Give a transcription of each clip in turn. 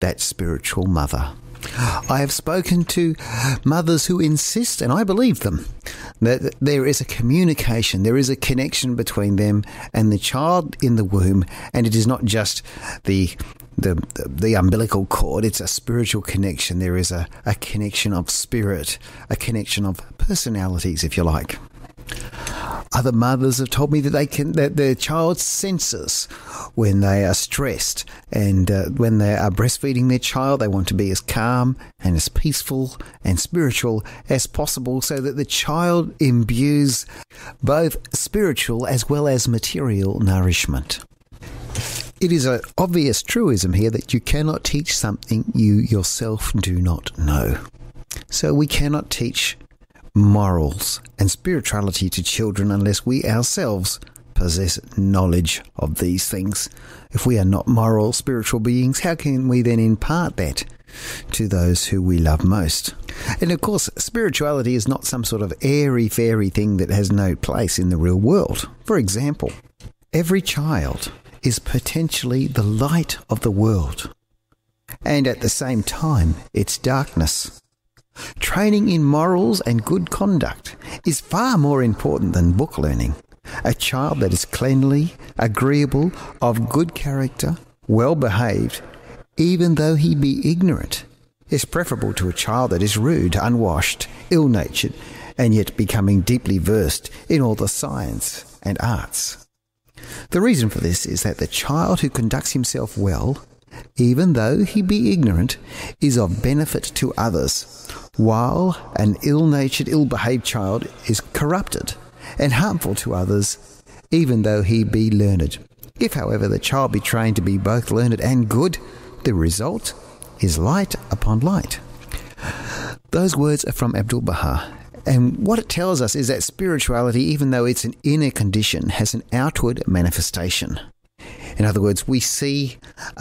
that spiritual mother. I have spoken to mothers who insist, and I believe them, that there is a communication, there is a connection between them and the child in the womb, and it is not just the umbilical cord, it's a spiritual connection. There is a connection of spirit, a connection of personalities, if you like. Other mothers have told me that their child senses when they are stressed, and when they are breastfeeding their child, they want to be as calm and as peaceful and spiritual as possible, so that the child imbues both spiritual as well as material nourishment. It is an obvious truism here that you cannot teach something you yourself do not know. So we cannot teach morals and spirituality to children unless we ourselves possess knowledge of these things. If we are not moral, spiritual beings, how can we then impart that to those who we love most? And of course, spirituality is not some sort of airy-fairy thing that has no place in the real world. For example, every child is potentially the light of the world, and at the same time, its darkness. Training in morals and good conduct is far more important than book learning. A child that is cleanly, agreeable, of good character, well behaved, even though he be ignorant, is preferable to a child that is rude, unwashed, ill-natured, and yet becoming deeply versed in all the science and arts. The reason for this is that the child who conducts himself well, even though he be ignorant, is of benefit to others, while an ill-natured, ill-behaved child is corrupted and harmful to others, even though he be learned. If, however, the child be trained to be both learned and good, the result is light upon light. Those words are from Abdu'l-Baha, and what it tells us is that spirituality, even though it's an inner condition, has an outward manifestation. In other words, we see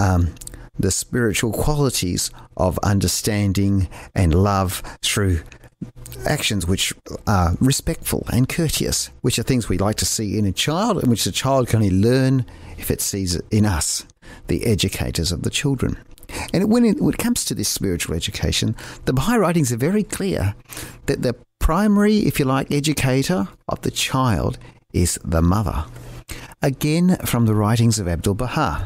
the spiritual qualities of understanding and love through actions which are respectful and courteous, which are things we like to see in a child, and which the child can only learn if it sees it in us, the educators of the children. And when it comes to this spiritual education, the Baha'i writings are very clear that the primary, if you like, educator of the child is the mother. Again, from the writings of Abdu'l-Baha.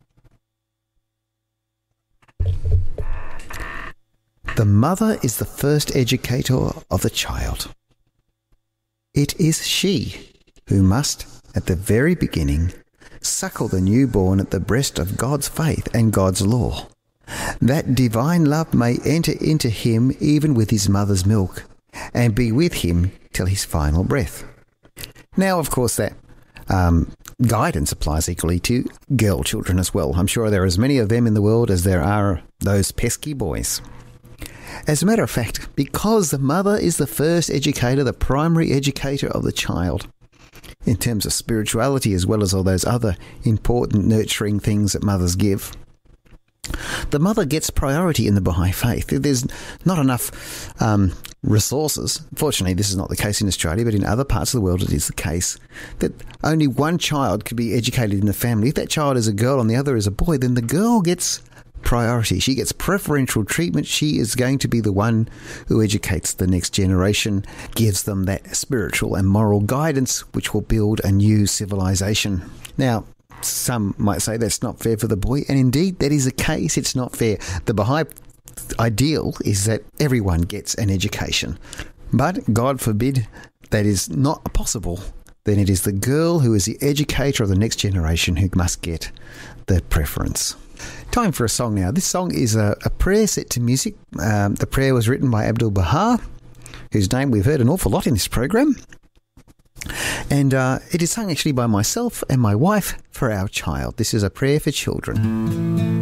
The mother is the first educator of the child. It is she who must, at the very beginning, suckle the newborn at the breast of God's faith and God's law, that divine love may enter into him even with his mother's milk, and be with him till his final breath. Now, of course, that guidance applies equally to girl children as well. I'm sure there are as many of them in the world as there are those pesky boys. As a matter of fact, because the mother is the first educator, the primary educator of the child, in terms of spirituality as well as all those other important nurturing things that mothers give, the mother gets priority in the Baha'i faith. There's not enough resources. Fortunately, this is not the case in Australia, but in other parts of the world it is the case that only one child could be educated in the family. If that child is a girl and the other is a boy, then the girl gets priority. She gets preferential treatment. She is going to be the one who educates the next generation, gives them that spiritual and moral guidance which will build a new civilization. Now, some might say that's not fair for the boy, and indeed that is the case. It's not fair. The Baha'i ideal is that everyone gets an education, but God forbid that is not possible. Then it is the girl who is the educator of the next generation who must get the preference. Time for a song now. This song is a prayer set to music. The prayer was written by Abdu'l-Baha, whose name we've heard an awful lot in this program. And it is sung actually by myself and my wife for our child. This is a prayer for children.